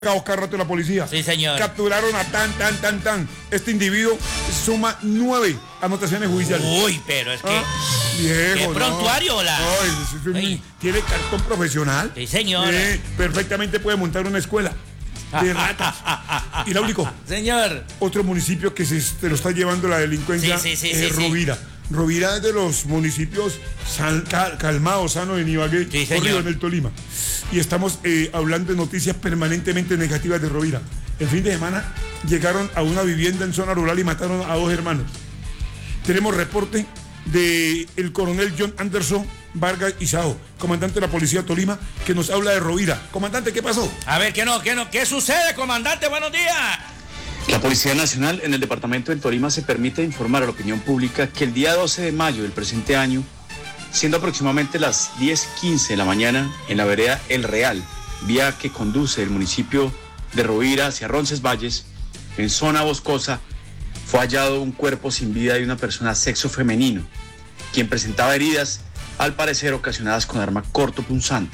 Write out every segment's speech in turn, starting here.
Cada rato la policía. Sí, señor. Capturaron a tan. Este individuo suma 9 anotaciones judiciales. Uy, pero es que... viejo, ¿qué prontuario, hola? Tiene cartón profesional. Sí, señor. Perfectamente puede montar una escuela de ratas. Y la único. Señor. Otro municipio que se lo está llevando la delincuencia es Rovira. Rovira es de los municipios calmados, sanos de Ibagué, corrido en el Tolima. Y estamos hablando de noticias permanentemente negativas de Rovira. El fin de semana llegaron a una vivienda en zona rural y mataron a 2 hermanos. Tenemos reporte del coronel John Anderson Vargas Isao, comandante de la policía de Tolima, que nos habla de Rovira. Comandante, ¿qué pasó? A ver, ¿qué sucede, comandante? Buenos días. La Policía Nacional en el departamento del Tolima se permite informar a la opinión pública que el día 12 de mayo del presente año, siendo aproximadamente las 10:15 de la mañana, en la vereda El Real, vía que conduce del municipio de Rovira hacia Roncesvalles, en zona boscosa, fue hallado un cuerpo sin vida de una persona sexo femenino, quien presentaba heridas, al parecer ocasionadas con arma cortopunzante.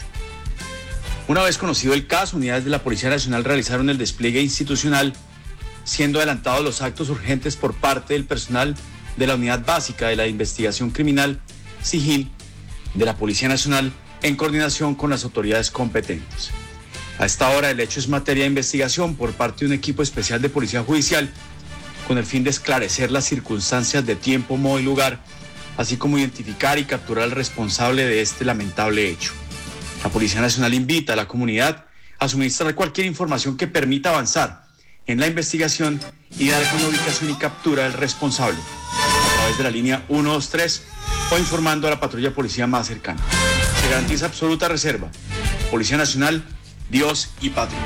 Una vez conocido el caso, unidades de la Policía Nacional realizaron el despliegue institucional, siendo adelantados los actos urgentes por parte del personal de la Unidad Básica de la Investigación Criminal, SIGIN, de la Policía Nacional, en coordinación con las autoridades competentes. A esta hora, el hecho es materia de investigación por parte de un equipo especial de Policía Judicial, con el fin de esclarecer las circunstancias de tiempo, modo y lugar, así como identificar y capturar al responsable de este lamentable hecho. La Policía Nacional invita a la comunidad a suministrar cualquier información que permita avanzar en la investigación y dar con la ubicación y captura del responsable a través de la línea 123 o informando a la patrulla policía más cercana. Se garantiza absoluta reserva. Policía Nacional, Dios y patria.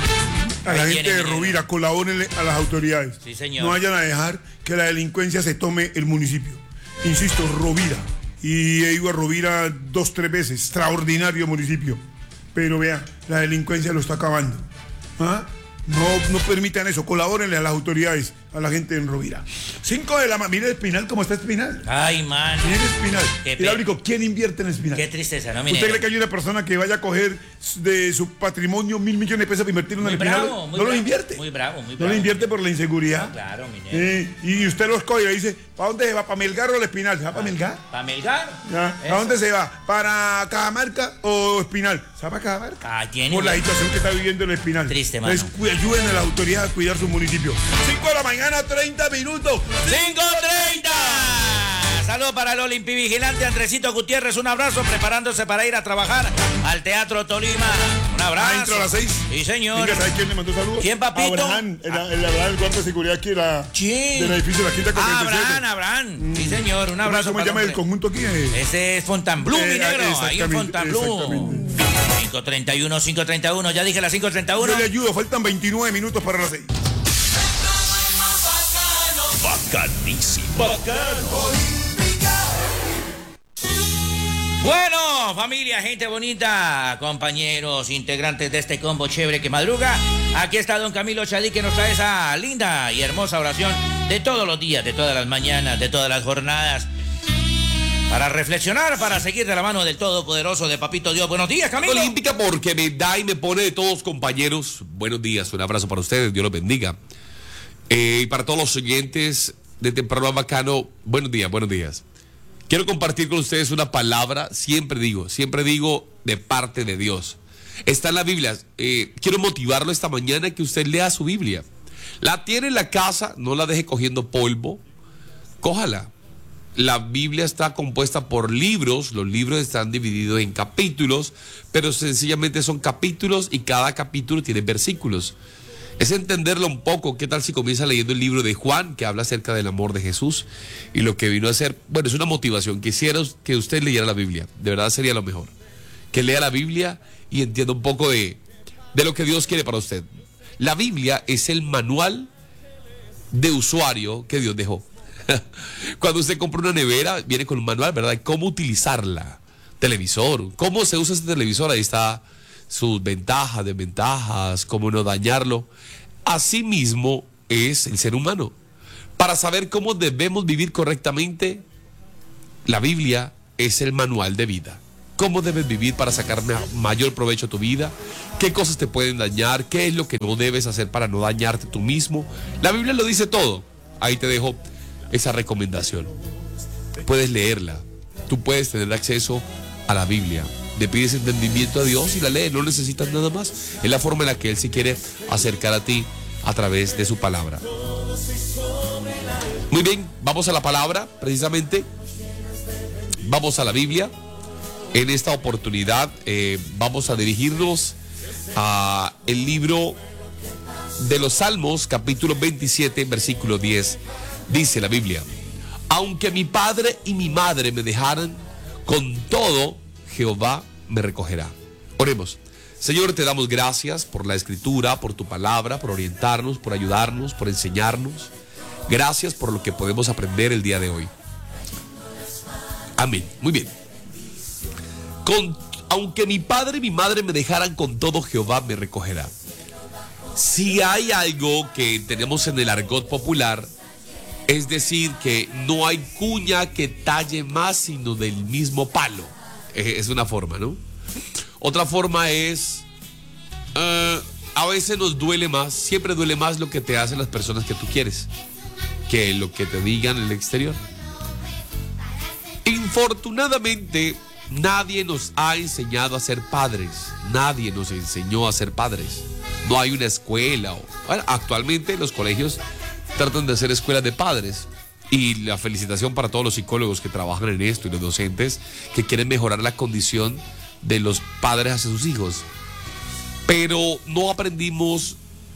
A la gente de Rovira, colabórenle a las autoridades. Sí, señor. No vayan a dejar que la delincuencia se tome el municipio. Insisto, Rovira. Y he ido a Rovira 2-3 veces. Extraordinario municipio. Pero vea, la delincuencia lo está acabando. No permitan eso, colabórenle a las autoridades, a la gente en Rovira. 5 de la mañana, mire Espinal, ¿cómo está Espinal? Ay, man. Mire Espinal. Hidráulico, ¿quién invierte en Espinal? Qué tristeza, ¿no? Mire. ¿Usted cree que hay una persona que vaya a coger de su patrimonio 1.000 millones de pesos para invertir en un Espinal? No lo invierte. Muy bravo. No lo invierte por la inseguridad. No, claro, mire. Y usted los coge y dice, ¿para dónde se va? ¿Para Melgar o el Espinal? ¿Se va para Melgar? ¿Para Melgar? ¿A dónde se va? ¿Para Cajamarca o Espinal? ¿Se va para Cajamarca? Por la situación que está viviendo el Espinal. Triste, mano. Entonces, ayuden a las autoridades a cuidar su municipio. 5 de la mañana, 30 minutos. 5:30. Saludos para el Olimpi Vigilante Andresito Gutiérrez. Un abrazo, preparándose para ir a trabajar al Teatro Tolima. Un abrazo. Entro a las 6. Sí, señor. ¿Sabes quién le mandó saludos? ¿Quién, papito? Abraham, el guardia de seguridad aquí del edificio de la Quinta Convención. Abraham. Sí, señor. Un abrazo. ¿Cómo se llama el conjunto aquí? Ese es Fontainebleau, mi negro. Ahí en Fontainebleau. 5:31. Ya dije las 5:31. Yo le ayudo, faltan 29 minutos para las 6. Bacanísimo. Bueno, familia, gente bonita, compañeros, integrantes de este combo chévere que madruga. Aquí está don Camilo Chadí, que nos trae esa linda y hermosa oración de todos los días, de todas las mañanas, de todas las jornadas, para reflexionar, para seguir de la mano del Todopoderoso de Papito Dios. Buenos días, Camilo. Olímpica, porque me da y me pone de todos, compañeros. Buenos días, un abrazo para ustedes, Dios los bendiga. Y para todos los oyentes de Temprano Bacano, buenos días. Quiero compartir con ustedes una palabra, siempre digo, de parte de Dios. Está en la Biblia. Quiero motivarlo esta mañana que usted lea su Biblia. La tiene en la casa, no la deje cogiendo polvo, cójala. La Biblia está compuesta por libros, los libros están divididos en capítulos, pero sencillamente son capítulos y cada capítulo tiene versículos. Es entenderlo un poco. ¿Qué tal si comienza leyendo el libro de Juan, que habla acerca del amor de Jesús y lo que vino a hacer? Bueno, es una motivación. Quisiera que usted leyera la Biblia. De verdad sería lo mejor. Que lea la Biblia y entienda un poco de lo que Dios quiere para usted. La Biblia es el manual de usuario que Dios dejó. Cuando usted compra una nevera, viene con un manual, ¿verdad? Cómo utilizarla. Televisor. ¿Cómo se usa este televisor? Ahí está sus ventajas, desventajas, cómo no dañarlo. Asimismo es el ser humano. Para saber cómo debemos vivir correctamente, la Biblia es el manual de vida. cómo debes vivir para sacar mayor provecho a tu vida, qué cosas te pueden dañar, qué es lo que no debes hacer para no dañarte tú mismo. La Biblia lo dice todo. Ahí te dejo esa recomendación. Puedes leerla. Tú puedes tener acceso a la Biblia. Le pides entendimiento a Dios y la lees, no necesitas nada más. Es la forma en la que Él se quiere acercar a ti a través de su palabra. Muy bien, vamos a la palabra, precisamente. Vamos a la Biblia. En esta oportunidad vamos a dirigirnos a el libro de los Salmos, capítulo 27, versículo 10. Dice la Biblia: aunque mi padre y mi madre me dejaran, con todo Jehová me recogerá. Oremos. Señor, te damos gracias por la escritura, por tu palabra, por orientarnos, por ayudarnos, por enseñarnos. Gracias por lo que podemos aprender el día de hoy. Amén. Muy bien. Aunque mi padre y mi madre me dejaran, con todo Jehová me recogerá. Si hay algo que tenemos en el argot popular, es decir, que no hay cuña que talle más sino del mismo palo. Es una forma, ¿no? Otra forma es, a veces nos duele más, siempre duele más lo que te hacen las personas que tú quieres que lo que te digan en el exterior. Infortunadamente, nadie nos ha enseñado a ser padres. Nadie nos enseñó a ser padres. No hay una escuela. Bueno, actualmente los colegios tratan de hacer escuelas de padres. Y la felicitación para todos los psicólogos que trabajan en esto y los docentes que quieren mejorar la condición de los padres hacia sus hijos. Pero no aprendimos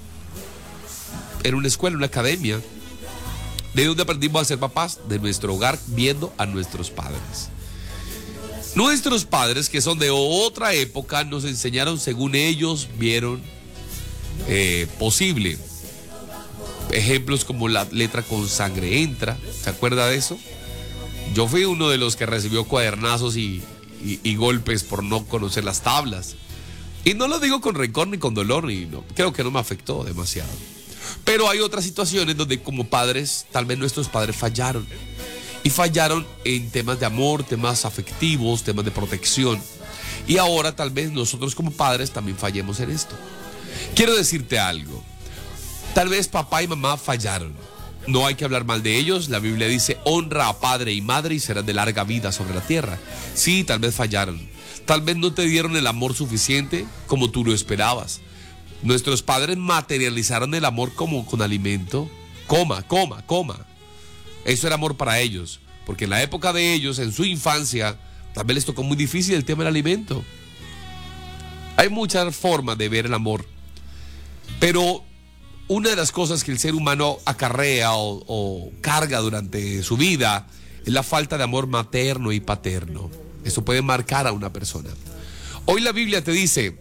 en una escuela, en una academia. ¿De dónde aprendimos a ser papás? De nuestro hogar, viendo a nuestros padres. Nuestros padres, que son de otra época, nos enseñaron según ellos vieron posible. Ejemplos como la letra con sangre entra. ¿Se acuerda de eso? Yo fui uno de los que recibió cuadernazos y golpes por no conocer las tablas. Y no lo digo con rencor ni con dolor, creo que no me afectó demasiado. Pero hay otras situaciones donde como padres, tal vez nuestros padres fallaron. Y fallaron en temas de amor, temas afectivos, temas de protección. Y ahora tal vez nosotros como padres también fallemos en esto. Quiero decirte algo. Tal vez papá y mamá fallaron. No hay que hablar mal de ellos. La Biblia dice: honra a padre y madre y serás de larga vida sobre la tierra. Sí, tal vez fallaron. Tal vez no te dieron el amor suficiente como tú lo esperabas. Nuestros padres materializaron el amor como con alimento. Coma. Eso era amor para ellos. Porque en la época de ellos, en su infancia, tal vez les tocó muy difícil el tema del alimento. Hay muchas formas de ver el amor. Pero una de las cosas que el ser humano acarrea o carga durante su vida es la falta de amor materno y paterno. Eso puede marcar a una persona. Hoy la Biblia te dice: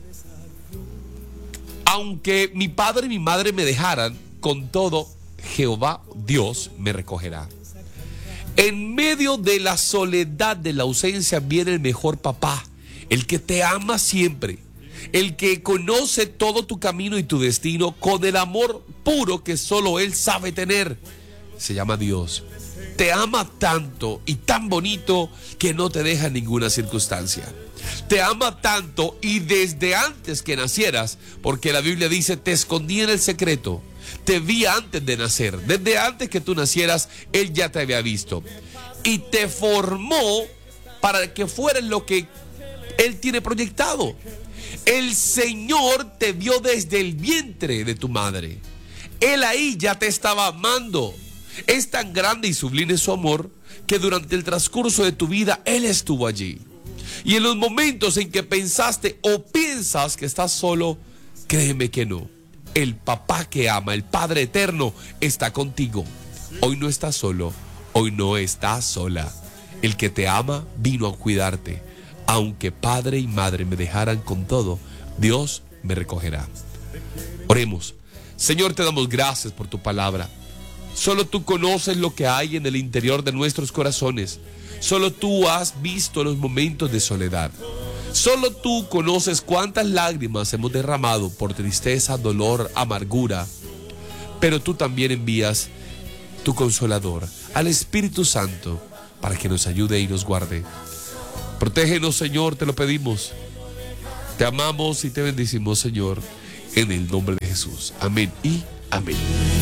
aunque mi padre y mi madre me dejaran, con todo Jehová Dios me recogerá. En medio de la soledad, de la ausencia, viene el mejor papá, el que te ama siempre, el que conoce todo tu camino y tu destino con el amor puro que solo Él sabe tener. Se llama Dios. Te ama tanto y tan bonito que no te deja en ninguna circunstancia. Te ama tanto y desde antes que nacieras, porque la Biblia dice: te escondí en el secreto, te vi antes de nacer. Desde antes que tú nacieras, Él ya te había visto y te formó para que fueras lo que Él tiene proyectado. El Señor te vio desde el vientre de tu madre. Él ahí ya te estaba amando. Es tan grande y sublime su amor que durante el transcurso de tu vida Él estuvo allí. Y en los momentos en que pensaste o piensas que estás solo, créeme que no. El papá que ama, el Padre eterno, está contigo. Hoy no estás solo, hoy no estás sola. El que te ama vino a cuidarte. Aunque padre y madre me dejaran, con todo Dios me recogerá. Oremos. Señor, te damos gracias por tu palabra. Solo tú conoces lo que hay en el interior de nuestros corazones. Solo tú has visto los momentos de soledad. Solo tú conoces cuántas lágrimas hemos derramado por tristeza, dolor, amargura. Pero tú también envías tu Consolador, al Espíritu Santo, para que nos ayude y nos guarde. Protégenos, Señor, te lo pedimos. Te amamos y te bendecimos, Señor, en el nombre de Jesús. Amén y amén.